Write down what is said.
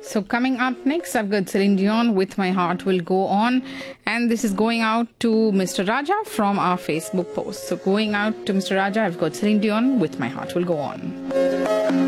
So coming up next, I've got Celine Dion with My Heart Will Go On. And this is going out to Mr. Raja from our Facebook post. So going out to Mr. Raja, I've got Celine Dion with My Heart Will Go On.